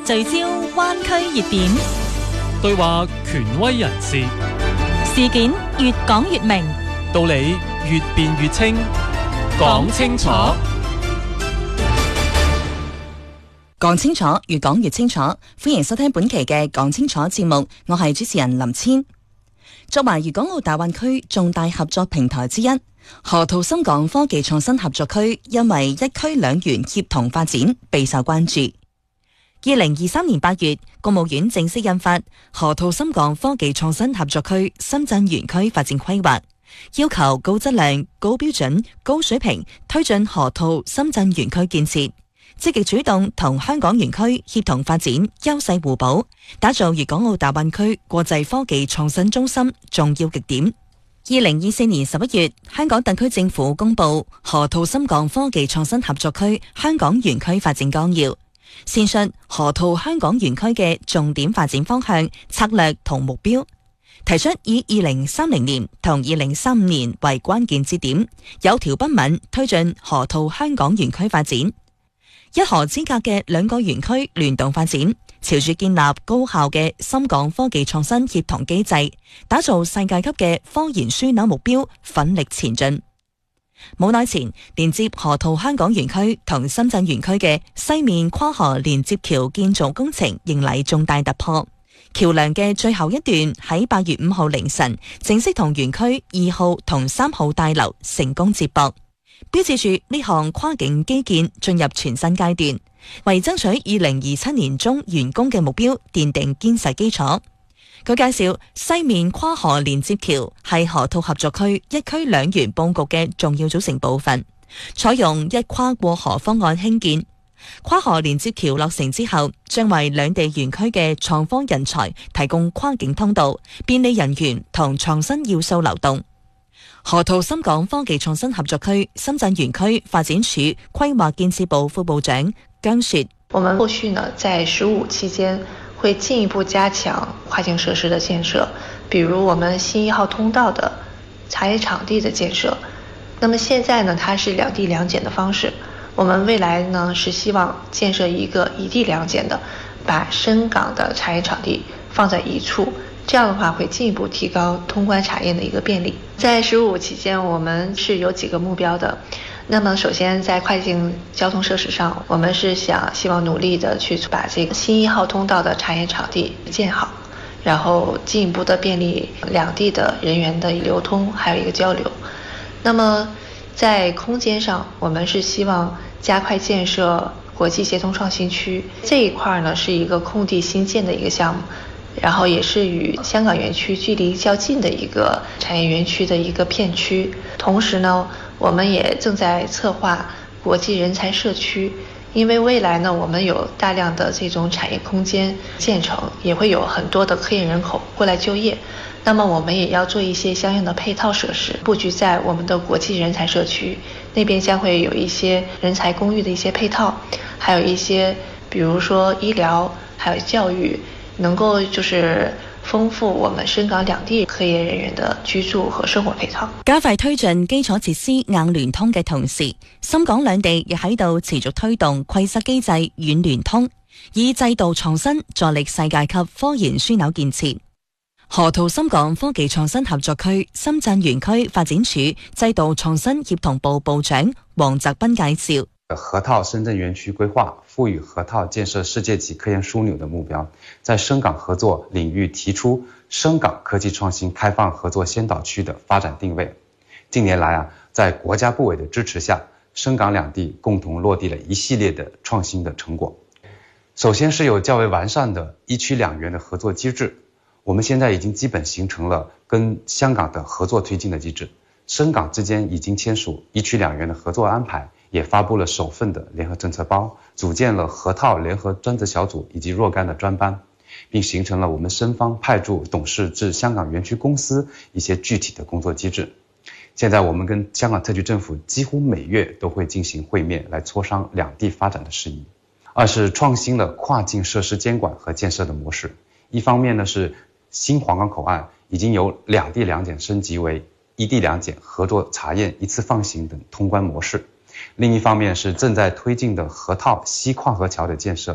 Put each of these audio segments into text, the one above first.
聚焦灣區熱點， 對話權威人士， 事件越講越明， 道理越辯越清，講清楚。 講清楚，越講越清楚。歡迎收聽本期嘅講清楚節目，我係主持人林千。作為粵港澳大灣區重大合作平台之一，河套深港科技創新合作區因為一區兩園協同發展備受關注。2023年8月，國務院正式印發河套深港科技創新合作區深圳園區發展規劃，要求高質量、高標準、高水平推進河套深圳園區建設，積極主動同香港園區協同發展，優勢互補，打造粵港澳大灣區國際科技創新中心重要極點。2024年11月，香港特區政府公布河套深港科技創新合作區香港園區發展綱要，闡述河套香港園區嘅重點發展方向、策略同目標，提出以2030年同2035年為關鍵節點，有條不紊推進河套香港園區發展。一河之隔嘅兩個園區聯動發展，朝住建立高效嘅深港科技創新協同機制，打造世界級嘅科研樞紐目標，奮力前進。冇耐前，連接河套香港園區同深圳園區嘅西面跨河連接橋建造工程迎嚟重大突破，橋梁嘅最後一段喺8月5號凌晨正式同園區2號同3號大樓成功接駁，標誌住呢項跨境基建進入全新階段，為爭取2027年中完工嘅目標奠定堅實基礎。佢介紹，西面跨河連接橋係河套合作區一區兩園佈局嘅重要組成部分，採用一跨過河方案興建。跨河連接橋落成之後，將為兩地園區嘅創科人才提供跨境通道，便利人員同創新要素流動。河套深港科技創新合作區深圳園區發展署規劃建設部副部長姜雪： 我們後續呢，在15期間會進一步加強跨境設施的建設，比如我們新1號通道的茶葉場地的建設。那麼現在呢，它是兩地兩檢的方式，我們未來呢是希望建設一個一地兩檢的，把深港的茶葉場地放在一處。這樣的話會進一步提高通關查驗的一個便利。在15期間，我們是有幾個目標的。那麼首先在跨境交通設施上，我們是希望努力的去把這個新1號通道的茶葉場地建好，然後進一步的便利兩地的人員的流通，還有一個交流。那麼在空間上，我們是希望加快建設國際協同創新區，這一塊呢是一個空地新建的一個項目。然後也是與香港園區距離較近的一個產業園區的一個片區。同時呢，我們也正在策劃國際人才社區，因為未來呢，我們有大量的這種產業空間建成，也會有很多的科研人口過來就業。那麼我們也要做一些相應的配套設施，布局在我們的國際人才社區那邊，將會有一些人才公寓的一些配套，還有一些比如說醫療，還有教育，能夠就是豐富我們深港兩地科研人員的居住和生活配套。 加快推進基礎設施硬聯通嘅同時，深港兩地亦喺度持續推動饋側機制軟聯通，以制度創新助力世界級科研樞紐建設。河套深港科技創新合作區深圳園區發展署制度創新協同部部長黃澤斌介紹： 河套深圳園區規劃賦予河套建設世界級科研樞紐的目標，在深港合作領域提出深港科技創新開放合作先導區的發展定位。近年來在國家部委的支持下，深港兩地共同落地了一系列的創新的成果。首先是有較為完善的一區兩園的合作機制，我們現在已經基本形成了跟香港的合作推進的機制，深港之間已經簽署一區兩園的合作安排，也發布了首份的聯合政策包，組建了河套聯合專責小組以及若干的專班，並形成了我們深方派駐董事至香港園區公司一些具體的工作機制。現在我們跟香港特區政府幾乎每月都會進行會面，來磋商兩地發展的事宜。二是創新了跨境設施監管和建設的模式，一方面呢是新皇崗口岸已經由兩地兩檢升級為一地兩檢合作查驗一次放行等通關模式，另一方面是正在推進的河套西跨河橋的建設，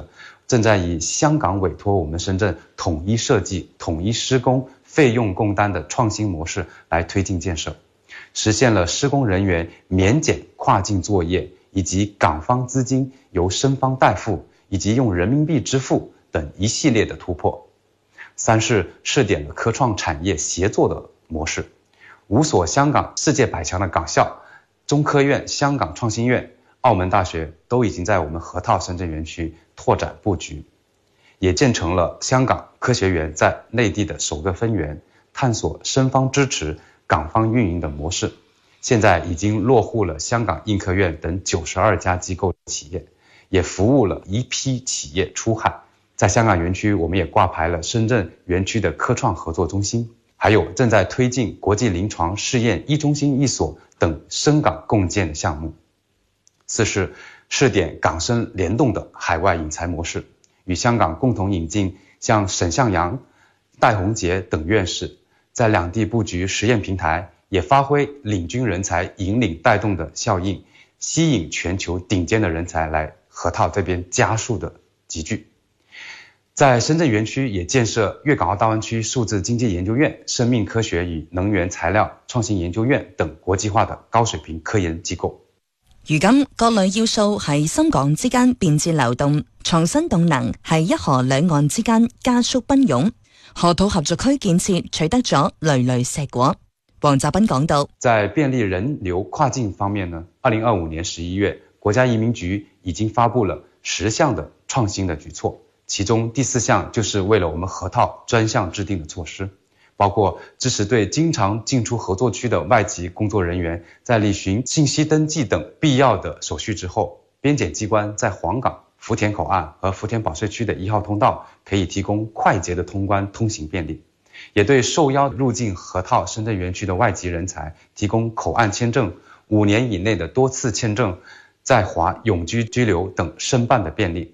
正在以香港委托我们深圳统一设计、统一施工、费用共担的创新模式来推进建设，实现了施工人员免检跨境作业，以及港方资金由深方代付，以及用人民币支付等一系列的突破。三是试点了科创产业协作的模式，5所香港世界100强的港校，中科院、香港创新院、澳门大学都已经在我们河套深圳园区拓展布局，也建成了香港科学园在内地的首个分园，探索深方支持、港方运营的模式。现在已经落户了香港印科院等92家机构企业，也服务了一批企业出海。在香港园区，我们也挂牌了深圳园区的科创合作中心，还有正在推进国际临床试验1中心1所等深港共建的项目。四是试点港深联动的海外引才模式，与香港共同引进像沈向洋、戴宏杰等院士，在两地布局实验平台，也发挥领军人才引领带动的效应，吸引全球顶尖的人才来河套这边加速的集聚。在深圳园区也建设粤港澳大湾区数字经济研究院、生命科学與能源材料創新研究院等國際化的高水平科研機構。 如今各類要素喺深港之間便捷流動，創新動能喺一河兩岸之間加速奔湧，河套合作區建設取得咗累累碩果。黃澤斌講到， 在便利人流跨境方面呢，2025年11月，國家移民局已經發布了10項的創新的舉措，其中第4項就是為了我們河套專項制定的措施，包括支持對經常進出合作區的外籍工作人員在履行信息登記等必要的手續之後，邊檢機關在黃港、福田口岸和福田保稅區的1號通道可以提供快捷的通關通行便利，也對受邀入境河套深圳園區的外籍人才提供口岸簽證、5年以內的多次簽證、在華永居居留等申辦的便利。